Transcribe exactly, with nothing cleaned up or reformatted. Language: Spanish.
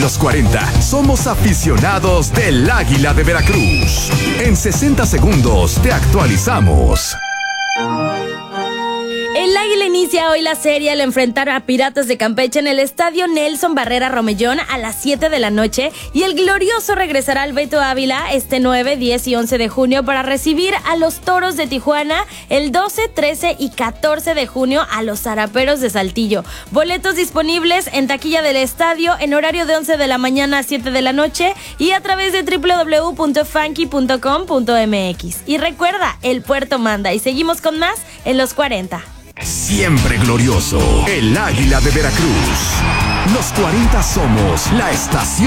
los cuarenta somos aficionados del Águila de Veracruz. En sesenta segundos te actualizamos. El Águila inicia hoy la serie al enfrentar a Piratas de Campeche en el estadio Nelson Barrera Romellón a las siete de la noche, y el glorioso regresará al Beto Ávila este nueve, diez y once de junio para recibir a los Toros de Tijuana el doce, trece y catorce de junio a los Zaraperos de Saltillo. Boletos disponibles en taquilla del estadio en horario de once de la mañana a siete de la noche y a través de doble u doble u doble u punto funky punto com punto m x. Y recuerda, el puerto manda, y seguimos con más en los cuarenta. Siempre glorioso, el Águila de Veracruz. Los cuarenta somos la estación